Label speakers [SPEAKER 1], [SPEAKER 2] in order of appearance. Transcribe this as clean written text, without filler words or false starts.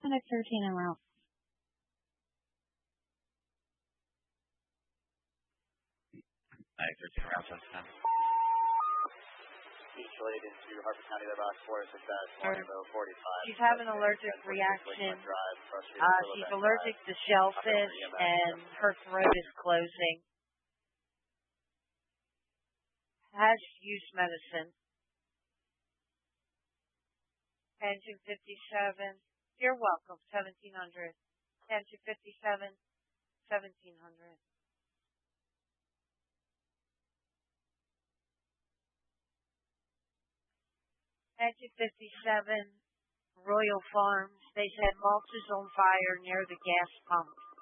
[SPEAKER 1] Contact 13 en route.
[SPEAKER 2] Contact 13 en route, Cincinnati.
[SPEAKER 3] Beach late into Harper County, they're about 4 to 6 Rainbow 45.
[SPEAKER 1] She's having an allergic reaction. She's allergic to shellfish, and her throat is closing. Has used medicine. Engine 57. You're welcome. 1700. Engine 57. 1700. Engine 57. Royal Farms. They said mulch is on fire near the gas pump.